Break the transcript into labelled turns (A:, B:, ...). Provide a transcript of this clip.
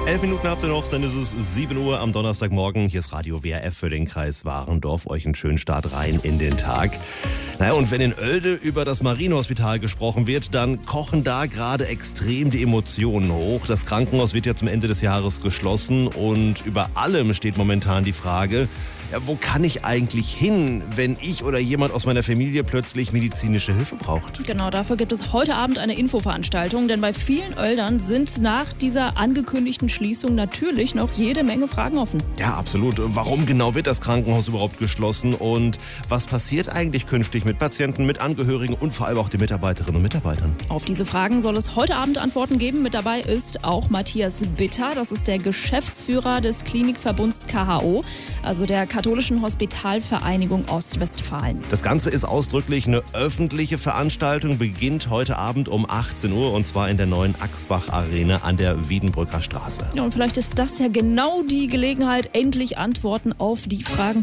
A: 11 Minuten habt ihr noch, dann ist es 7 Uhr am Donnerstagmorgen. Hier ist Radio WRF für den Kreis Warendorf. Euch einen schönen Start rein in den Tag. Naja, und wenn in Oelde über das Marienhospital gesprochen wird, dann kochen da gerade extrem die Emotionen hoch. Das Krankenhaus wird ja zum Ende des Jahres geschlossen und über allem steht momentan die Frage, ja, wo kann ich eigentlich hin, wenn ich oder jemand aus meiner Familie plötzlich medizinische Hilfe braucht?
B: Genau, dafür gibt es heute Abend eine Infoveranstaltung, denn bei vielen Oeldern sind nach dieser angekündigten Schließung natürlich noch jede Menge Fragen offen.
A: Ja, absolut. Warum genau wird das Krankenhaus überhaupt geschlossen und was passiert eigentlich künftig mit Patienten, mit Angehörigen und vor allem auch den Mitarbeiterinnen und Mitarbeitern?
B: Auf diese Fragen soll es heute Abend Antworten geben. Mit dabei ist auch Matthias Bitter, das ist der Geschäftsführer des Klinikverbunds KHO, also der Katholischen Hospitalvereinigung Ostwestfalen.
A: Das Ganze ist ausdrücklich eine öffentliche Veranstaltung, beginnt heute Abend um 18 Uhr und zwar in der neuen Axbach Arena an der Wiedenbrücker Straße.
B: Ja, und vielleicht ist das ja genau die Gelegenheit, endlich Antworten auf die Fragen